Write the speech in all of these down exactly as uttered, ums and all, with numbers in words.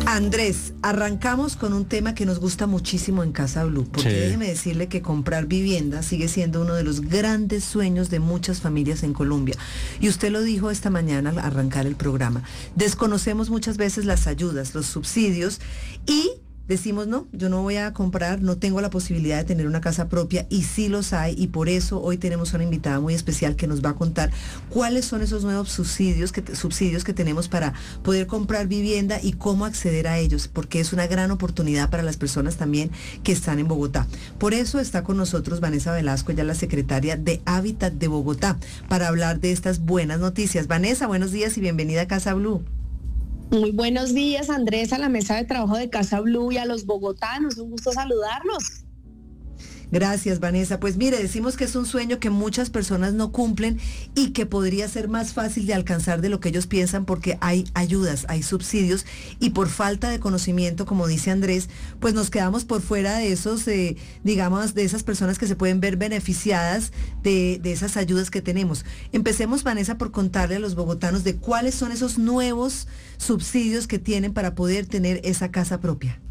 Andrés, arrancamos con un tema que nos gusta muchísimo en Casa Blue, porque Sí. déjeme decirle que comprar vivienda sigue siendo uno de los grandes sueños de muchas familias en Colombia. Y usted lo dijo esta mañana al arrancar el programa. Desconocemos muchas veces las ayudas, los subsidios y decimos, no, yo no voy a comprar, no tengo la posibilidad de tener una casa propia, y sí los hay, y por eso hoy tenemos una invitada muy especial que nos va a contar cuáles son esos nuevos subsidios que, subsidios que tenemos para poder comprar vivienda y cómo acceder a ellos, porque es una gran oportunidad para las personas también que están en Bogotá. Por eso está con nosotros Vanessa Velasco, ella es la secretaria de Hábitat de Bogotá, para hablar de estas buenas noticias. Vanessa, buenos días y bienvenida a Casa Blue. Muy buenos días, Andrés, a la mesa de trabajo de Casa Blue y a los bogotanos. Un gusto saludarlos. Gracias, Vanessa. Pues mire, decimos que es un sueño que muchas personas no cumplen y que podría ser más fácil de alcanzar de lo que ellos piensan, porque hay ayudas, hay subsidios, y por falta de conocimiento, como dice Andrés, pues nos quedamos por fuera de esos, eh, digamos, de esas personas que se pueden ver beneficiadas de, de esas ayudas que tenemos. Empecemos, Vanessa, por contarle a los bogotanos de cuáles son esos nuevos subsidios que tienen para poder tener esa casa propia.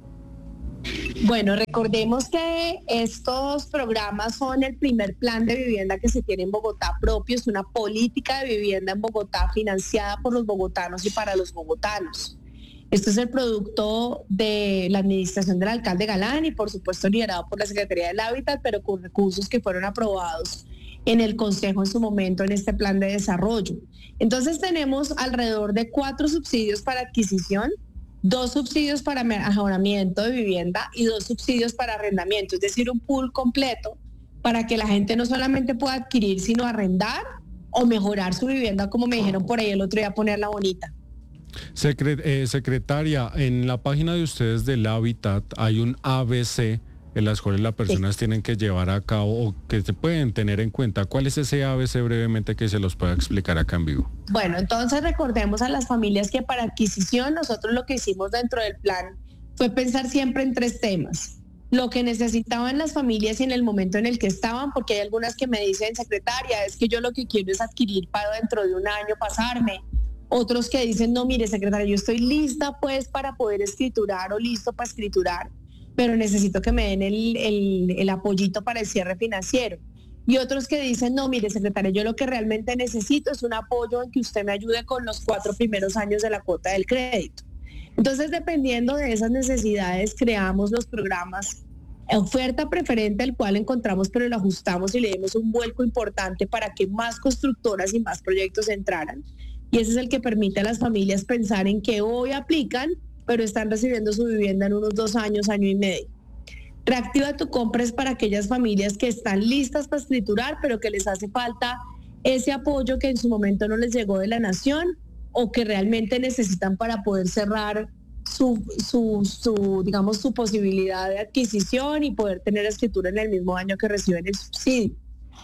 Bueno, recordemos que estos programas son el primer plan de vivienda que se tiene en Bogotá propio. Es una política de vivienda en Bogotá financiada por los bogotanos y para los bogotanos. Esto es el producto de la administración del alcalde Galán y por supuesto liderado por la Secretaría del Hábitat, pero con recursos que fueron aprobados en el Consejo en su momento en este plan de desarrollo. Entonces tenemos alrededor de cuatro subsidios para adquisición, dos subsidios para mejoramiento de vivienda y dos subsidios para arrendamiento, es decir, un pool completo para que la gente no solamente pueda adquirir, sino arrendar o mejorar su vivienda, como me dijeron por ahí el otro día, ponerla bonita. Secret, eh, secretaria, en la página de ustedes del Hábitat hay un A B C en las cuales las personas sí. tienen que llevar a cabo o que se pueden tener en cuenta. ¿Cuál es ese A B C brevemente que se los pueda explicar acá en vivo? Bueno, entonces recordemos a las familias que para adquisición nosotros lo que hicimos dentro del plan fue pensar siempre en tres temas. Lo que necesitaban las familias y en el momento en el que estaban, porque hay algunas que me dicen, secretaria, es que yo lo que quiero es adquirir para dentro de un año pasarme. Otros que dicen, no, mire, secretaria, yo estoy lista pues para poder escriturar o listo para escriturar, pero necesito que me den el, el, el apoyito para el cierre financiero. Y otros que dicen, no, mire, secretaria, yo lo que realmente necesito es un apoyo en que usted me ayude con los cuatro primeros años de la cuota del crédito. Entonces, dependiendo de esas necesidades, creamos los programas oferta preferente, el cual encontramos, pero lo ajustamos y le dimos un vuelco importante para que más constructoras y más proyectos entraran. Y ese es el que permite a las familias pensar en que hoy aplican, pero están recibiendo su vivienda en unos dos años, año y medio. Reactiva tu compra es para aquellas familias que están listas para escriturar, pero que les hace falta ese apoyo que en su momento no les llegó de la nación o que realmente necesitan para poder cerrar su, su, su, digamos, su posibilidad de adquisición y poder tener escritura en el mismo año que reciben el subsidio.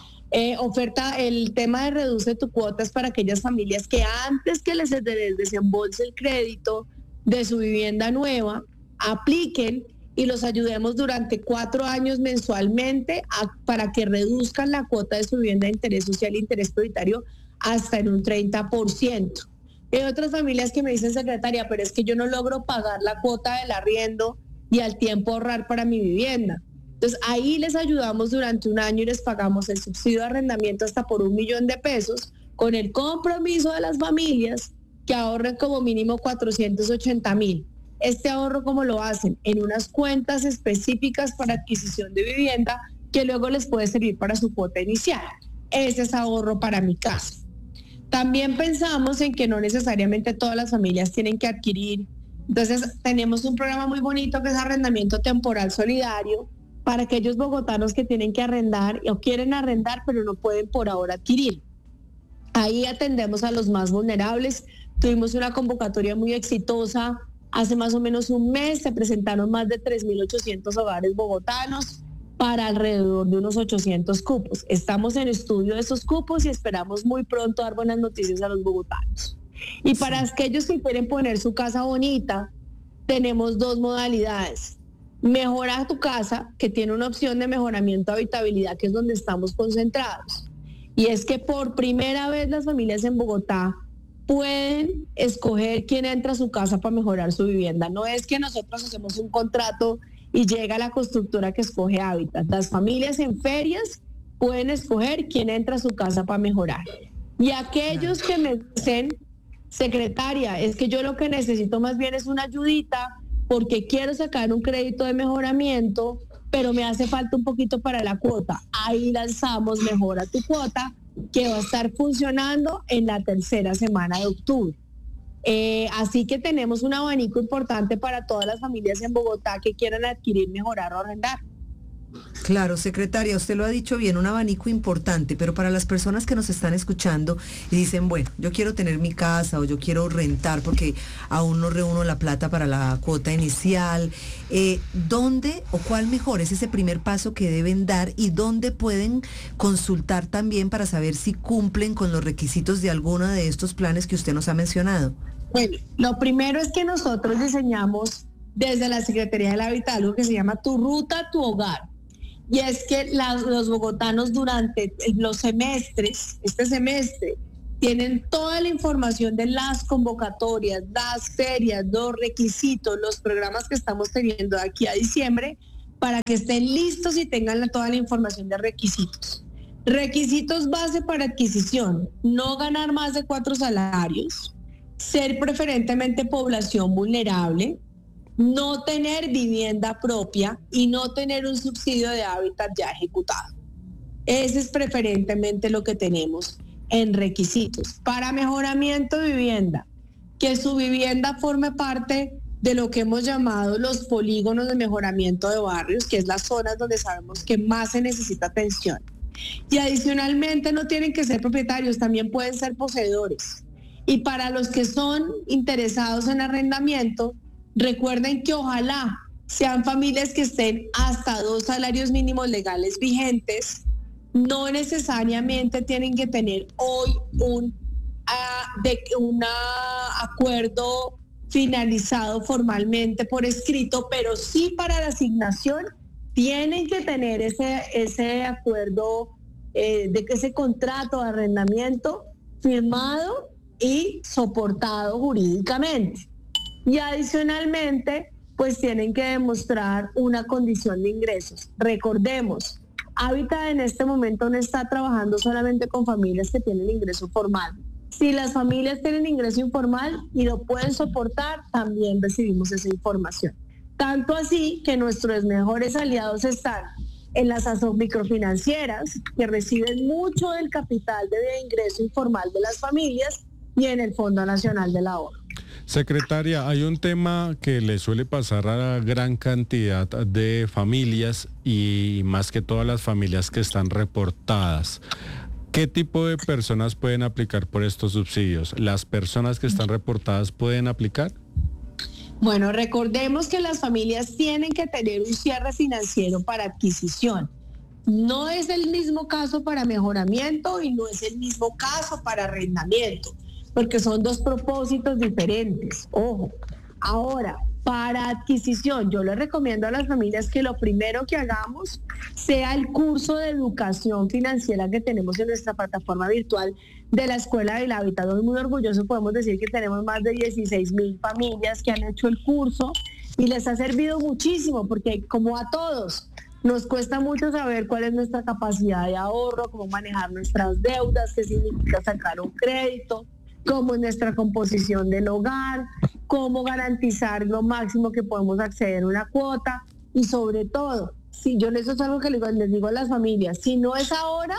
Eh, oferta, el tema de reduce tu cuota es para aquellas familias que antes que les desembolse el crédito de su vivienda nueva, apliquen y los ayudemos durante cuatro años mensualmente a, para que reduzcan la cuota de su vivienda de interés social e interés prioritario hasta en un treinta por ciento. Hay otras familias que me dicen, secretaria, pero es que yo no logro pagar la cuota del arriendo y al tiempo ahorrar para mi vivienda. Entonces ahí les ayudamos durante un año y les pagamos el subsidio de arrendamiento hasta por un millón de pesos con el compromiso de las familias que ahorren como mínimo cuatrocientos ochenta mil. Este ahorro, ¿cómo lo hacen? En unas cuentas específicas para adquisición de vivienda que luego les puede servir para su cuota inicial. Ese es ahorro para mi caso. También pensamos en que no necesariamente todas las familias tienen que adquirir. Entonces tenemos un programa muy bonito que es arrendamiento temporal solidario para aquellos bogotanos que tienen que arrendar o quieren arrendar pero no pueden por ahora adquirir. Ahí atendemos a los más vulnerables. Tuvimos una convocatoria muy exitosa hace más o menos un mes, se presentaron más de tres mil ochocientos hogares bogotanos para alrededor de unos ochocientos cupos. Estamos en estudio de esos cupos y esperamos muy pronto dar buenas noticias a los bogotanos. Y para aquellos que quieren poner su casa bonita, tenemos dos modalidades. Mejora tu casa, que tiene una opción de mejoramiento de habitabilidad, que es donde estamos concentrados. Y es que por primera vez las familias en Bogotá pueden escoger quién entra a su casa para mejorar su vivienda. No es que nosotros hacemos un contrato y llega la constructora que escoge hábitat. Las familias en ferias pueden escoger quién entra a su casa para mejorar. Y aquellos que me dicen, secretaria, es que yo lo que necesito más bien es una ayudita porque quiero sacar un crédito de mejoramiento, pero me hace falta un poquito para la cuota. Ahí lanzamos Mejora tu Cuota, que va a estar funcionando en la tercera semana de octubre. Eh, así que tenemos un abanico importante para todas las familias en Bogotá que quieran adquirir, mejorar o arrendar. Claro, secretaria, usted lo ha dicho bien, un abanico importante, pero para las personas que nos están escuchando y dicen, bueno, yo quiero tener mi casa o yo quiero rentar porque aún no reúno la plata para la cuota inicial, eh, ¿dónde o cuál mejor es ese primer paso que deben dar y dónde pueden consultar también para saber si cumplen con los requisitos de alguno de estos planes que usted nos ha mencionado? Bueno, lo primero es que nosotros diseñamos desde la Secretaría del Hábitat algo que se llama Tu Ruta, Tu Hogar. Y es que las, los bogotanos durante los semestres, este semestre, tienen toda la información de las convocatorias, las ferias, los requisitos, los programas que estamos teniendo de aquí a diciembre, para que estén listos y tengan la, toda la información de requisitos. Requisitos base para adquisición: no ganar más de cuatro salarios, ser preferentemente población vulnerable, no tener vivienda propia y no tener un subsidio de hábitat ya ejecutado. Ese es preferentemente lo que tenemos en requisitos. Para mejoramiento de vivienda, que su vivienda forme parte de lo que hemos llamado los polígonos de mejoramiento de barrios, que es las zonas donde sabemos que más se necesita atención. Y adicionalmente no tienen que ser propietarios, también pueden ser poseedores. Y para los que son interesados en arrendamiento, recuerden que ojalá sean familias que estén hasta dos salarios mínimos legales vigentes. No necesariamente tienen que tener hoy un, uh, de, un uh, acuerdo finalizado formalmente por escrito, pero sí para la asignación tienen que tener ese, ese acuerdo, eh, de que ese contrato de arrendamiento firmado y soportado jurídicamente. Y adicionalmente, pues tienen que demostrar una condición de ingresos. Recordemos, Hábitat en este momento no está trabajando solamente con familias que tienen ingreso formal. Si las familias tienen ingreso informal y lo pueden soportar, también recibimos esa información. Tanto así que nuestros mejores aliados están en las microfinancieras, que reciben mucho del capital de ingreso informal de las familias, y en el Fondo Nacional del Ahorro. Secretaria, hay un tema que le suele pasar a la gran cantidad de familias y más que todas las familias que están reportadas. ¿Qué tipo de personas pueden aplicar por estos subsidios? ¿Las personas que están reportadas pueden aplicar? Bueno, recordemos que las familias tienen que tener un cierre financiero para adquisición. No es el mismo caso para mejoramiento y no es el mismo caso para arrendamiento, porque son dos propósitos diferentes. Ojo, ahora, para adquisición, yo les recomiendo a las familias que lo primero que hagamos sea el curso de educación financiera que tenemos en nuestra plataforma virtual de la Escuela del Hábitat. Muy orgulloso podemos decir que tenemos más de dieciséis mil familias que han hecho el curso y les ha servido muchísimo, porque como a todos, nos cuesta mucho saber cuál es nuestra capacidad de ahorro, cómo manejar nuestras deudas, qué significa sacar un crédito, cómo es nuestra composición del hogar, cómo garantizar lo máximo que podemos acceder a una cuota y sobre todo, si yo eso es algo que les digo, les digo a las familias, si no es ahora,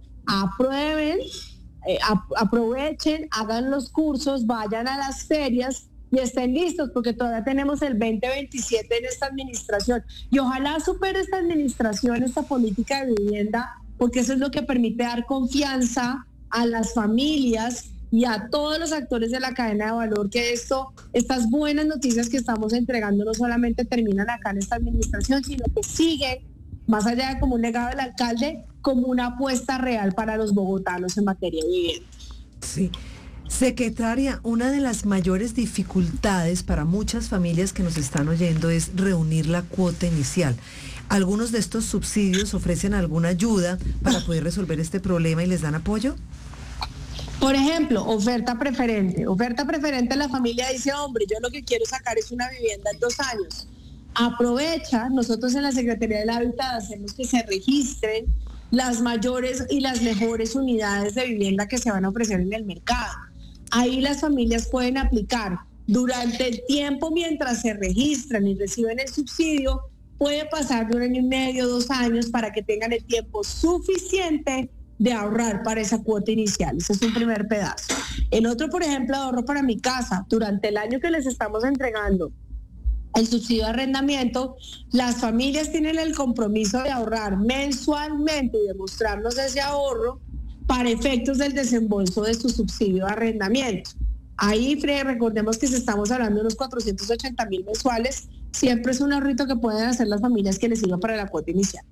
aprueben, eh, ap- aprovechen, hagan los cursos, vayan a las ferias y estén listos, porque todavía tenemos el veinte veintisiete en esta administración y ojalá supere esta administración esta política de vivienda, porque eso es lo que permite dar confianza a las familias y a todos los actores de la cadena de valor, que esto, estas buenas noticias que estamos entregando no solamente terminan acá en esta administración, sino que siguen, más allá de como un legado del alcalde, como una apuesta real para los bogotanos en materia de vivienda. Sí. Secretaria, una de las mayores dificultades para muchas familias que nos están oyendo es reunir la cuota inicial. ¿Algunos de estos subsidios ofrecen alguna ayuda para poder resolver este problema y les dan apoyo? Por ejemplo, oferta preferente. Oferta preferente, la familia dice, hombre, yo lo que quiero sacar es una vivienda en dos años. Aprovecha, nosotros en la Secretaría del Hábitat hacemos que se registren las mayores y las mejores unidades de vivienda que se van a ofrecer en el mercado. Ahí las familias pueden aplicar. Durante el tiempo mientras se registran y reciben el subsidio, puede pasar de un año y medio, dos años, para que tengan el tiempo suficiente de ahorrar para esa cuota inicial. Ese es un primer pedazo. El otro, por ejemplo, ahorro para mi casa. Durante el año que les estamos entregando el subsidio de arrendamiento, las familias tienen el compromiso de ahorrar mensualmente y de mostrarnos ese ahorro para efectos del desembolso de su subsidio de arrendamiento. Ahí, Fred, recordemos que si estamos hablando de unos cuatrocientos ochenta mil mensuales, siempre es un ahorrito que pueden hacer las familias que les sirva para la cuota inicial.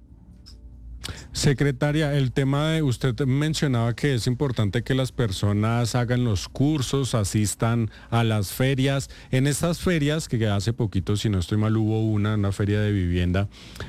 Secretaria, el tema de, usted mencionaba que es importante que las personas hagan los cursos, asistan a las ferias. En estas ferias, que hace poquito, si no estoy mal, hubo una, una feria de vivienda,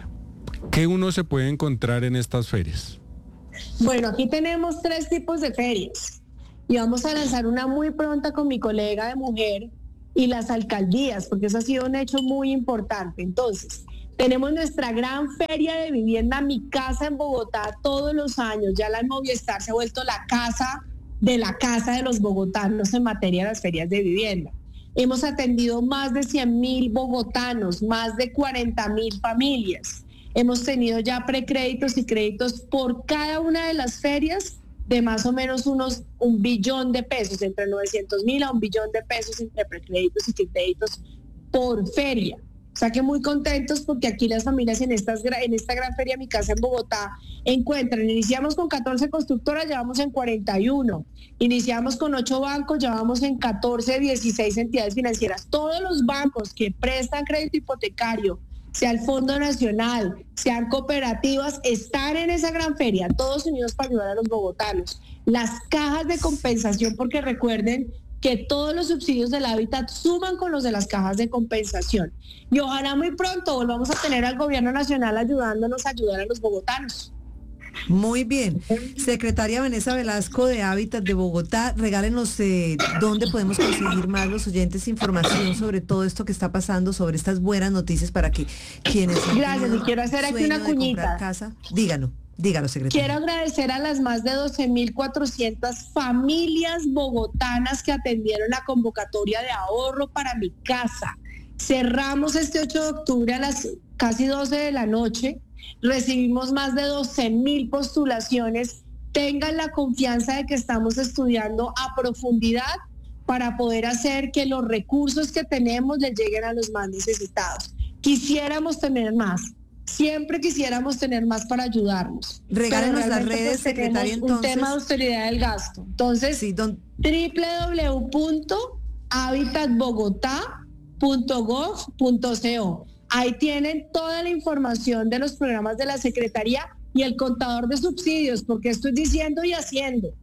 ¿qué uno se puede encontrar en estas ferias? Bueno, aquí tenemos tres tipos de ferias y vamos a lanzar una muy pronta con mi colega de mujer y las alcaldías, porque eso ha sido un hecho muy importante. Entonces, tenemos nuestra gran feria de vivienda, Mi Casa en Bogotá, todos los años. Ya la Movistar se ha vuelto la casa de la casa de los bogotanos en materia de las ferias de vivienda. Hemos atendido más de cien mil bogotanos, más de cuarenta mil familias. Hemos tenido ya precréditos y créditos por cada una de las ferias de más o menos unos un billón de pesos, entre novecientos mil a un billón de pesos entre precréditos y créditos por feria. O sea que muy contentos porque aquí las familias en, estas, en esta gran feria Mi Casa en Bogotá encuentran, iniciamos con catorce constructoras, ya vamos en cuarenta y uno, iniciamos con ocho bancos, ya vamos en catorce, dieciséis entidades financieras. Todos los bancos que prestan crédito hipotecario, sea el Fondo Nacional, sean cooperativas, están en esa gran feria, todos unidos para ayudar a los bogotanos. Las cajas de compensación, porque recuerden que todos los subsidios del hábitat suman con los de las cajas de compensación. Y ojalá muy pronto volvamos a tener al gobierno nacional ayudándonos a ayudar a los bogotanos. Muy bien. Secretaria Vanessa Velasco de Hábitat de Bogotá, regálenos eh, dónde podemos conseguir más los oyentes información sobre todo esto que está pasando, sobre estas buenas noticias para que quienes... Gracias, y quiero hacer aquí una cuñita. Casa, díganos. Dígalo, secretaria. Quiero agradecer a las más de doce mil cuatrocientas familias bogotanas que atendieron la convocatoria de ahorro para mi casa. Cerramos este ocho de octubre a las casi doce de la noche. Recibimos más de doce mil postulaciones. Tengan la confianza de que estamos estudiando a profundidad para poder hacer que los recursos que tenemos les lleguen a los más necesitados. Quisiéramos tener más. Siempre quisiéramos tener más para ayudarnos. Regálenos las redes, secretaria, entonces. Un tema de austeridad del gasto. Entonces, sí, don... doble u doble u doble u punto habitat bogotá punto gov punto co. Ahí tienen toda la información de los programas de la Secretaría y el contador de subsidios, porque estoy diciendo y haciendo.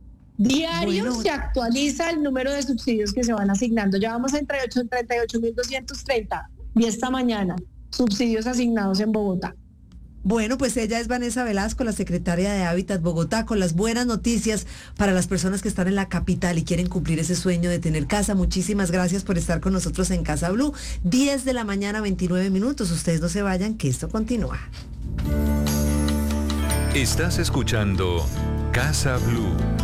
Diario bueno. Se actualiza el número de subsidios que se van asignando. Ya vamos en treinta y ocho mil doscientos treinta y esta mañana. Subsidios asignados en Bogotá. Bueno, pues ella es Vanessa Velasco, la secretaria de Hábitat Bogotá, con las buenas noticias para las personas que están en la capital y quieren cumplir ese sueño de tener casa. Muchísimas gracias por estar con nosotros en Casa Blue. diez de la mañana, veintinueve minutos. Ustedes no se vayan, que esto continúa. Estás escuchando Casa Blue.